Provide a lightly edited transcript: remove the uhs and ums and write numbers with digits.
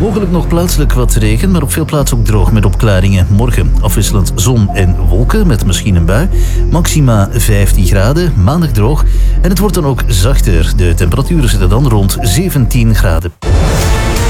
Mogelijk nog plaatselijk wat regen, maar op veel plaatsen ook droog met opklaringen. Morgen afwisselend zon en wolken met misschien een bui. Maxima 15 graden, maandag droog. En het wordt dan ook zachter. De temperaturen zitten dan rond 17 graden.